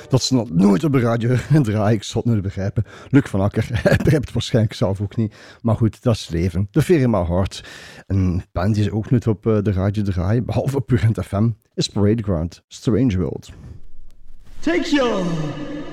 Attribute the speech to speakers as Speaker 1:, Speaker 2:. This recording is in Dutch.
Speaker 1: dat ze nog nooit op de radio draaien. Ik zal het nooit begrijpen. Luc van Akker begrijpt het waarschijnlijk zelf ook niet. Maar goed, dat is het leven. De Veer in My Heart. Een band die ze ook nooit op de radio draaien, behalve op Purent FM, is Parade Ground, Strange World.
Speaker 2: Take your